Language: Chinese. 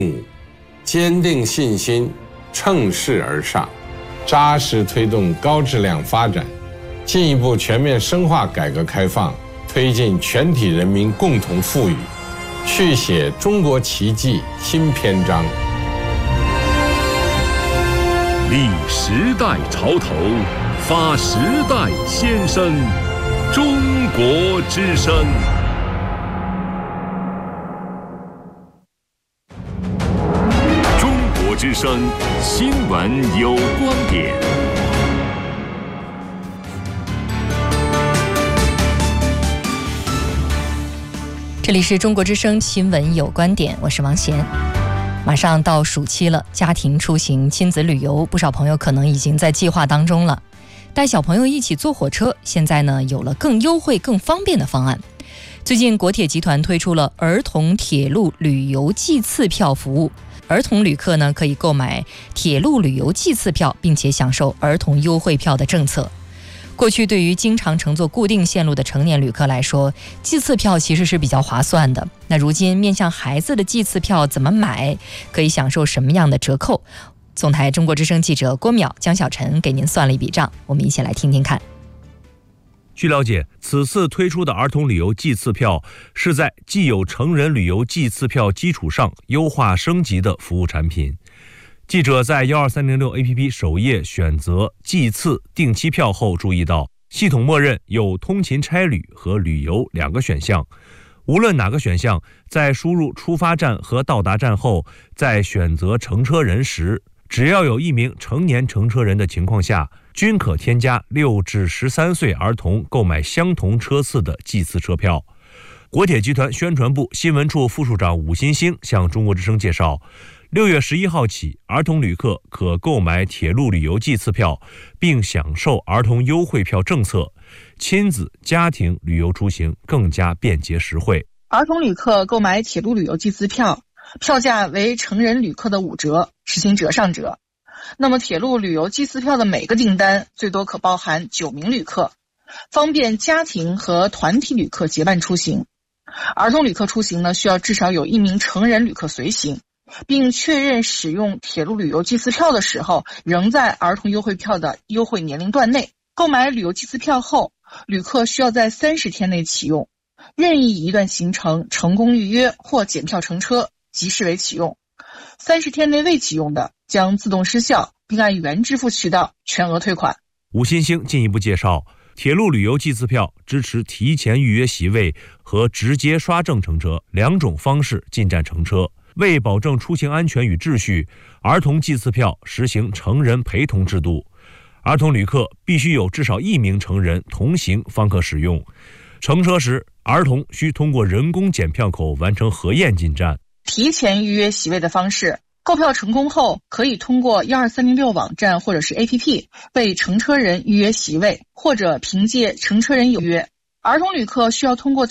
坚定信心，乘势而上，扎实推动高质量发展，进一步全面深化改革开放，推进全体人民共同富裕，续写中国奇迹新篇章。 立时代潮头，发时代先声，中国之声。中国之声新闻有观点。 这里是中国之声新闻有观点，我是王贤。马上到暑期了，家庭出行、亲子旅游，不少朋友可能已经在计划当中了。带小朋友一起坐火车，现在呢有了更优惠、更方便的方案。最近国铁集团推出了儿童铁路旅游季次票服务，儿童旅客呢可以购买铁路旅游季次票，并且享受儿童优惠票的政策。过去对于经常乘坐固定线路的成年旅客来说，季次票其实是比较划算的。那如今面向孩子的季次票怎么买，可以享受什么样的折扣？总台中国之声记者郭淼、江小晨给您算了一笔账，我们一起来听听看。 据了解，此次推出的儿童旅游季次票是在既有成人旅游季次票基础上优化升级的服务产品。记者在12306 APP 首页选择季次定期票后注意到，系统默认有通勤差旅和旅游两个选项。无论哪个选项，在输入出发站和到达站后，在选择乘车人时，只要有一名成年乘车人的情况下，均可添加6至13岁儿童购买相同车次的季次车票。国铁集团宣传部新闻处副处长武新兴向中国之声介绍，6月11号起，儿童旅客可购买铁路旅游季次票，并享受儿童优惠票政策，亲子家庭旅游出行更加便捷实惠。 儿童旅客购买铁路旅游季次票，票价为成人旅客的5折，实行折上折。那么铁路旅游季次票的每个订单最多可包含9名旅客，方便家庭和团体旅客结伴出行。儿童旅客出行呢，需要至少有1名成人旅客随行，并确认使用铁路旅游季次票的时候仍在儿童优惠票的优惠年龄段内。购买旅游季次票后，旅客需要在30天内启用，任意一段行程成功预约或检票乘车即视为启用，30天内未启用的将自动失效，并按原支付渠道全额退款。 吴新兴进一步介绍，铁路旅游季次票支持提前预约席位和直接刷证乘车2种方式进站乘车。为保证出行安全与秩序，儿童季次票实行成人陪同制度，儿童旅客必须有至少1名成人同行方可使用。乘车时，儿童需通过人工检票口完成核验进站。 提前预约席位的方式，购票成功后可以通过12306网站或者是 APP 为乘车人预约席位，或者凭借乘车人有约。儿童旅客需要通过